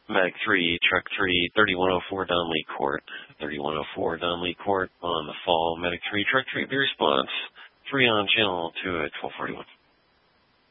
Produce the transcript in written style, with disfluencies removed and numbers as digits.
Mag 3, Truck 3, 3104 Donley Court. 3104 Donley Court on the fall. Medic 3, Truck 3, the response. 3 on channel 2 at 1241.